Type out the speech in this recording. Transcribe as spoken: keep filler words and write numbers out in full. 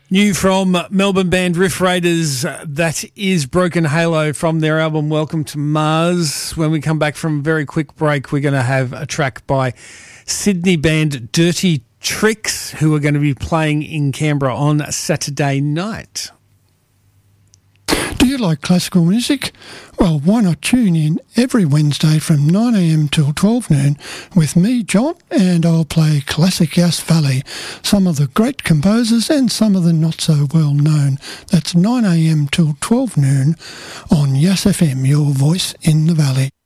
New from Melbourne band Riff Raiders, uh, that is Broken Halo from their album Welcome to Mars. When we come back from a very quick break, we're going to have a track by Sydney band Dirty Tricks, who are going to be playing in Canberra on Saturday night. Do you like classical music? Well, why not tune in every Wednesday from nine a.m. till twelve noon with me, John, and I'll play classic Yass Valley, some of the great composers and some of the not so well known. That's nine a.m. till twelve noon on Yass F M, your voice in the valley.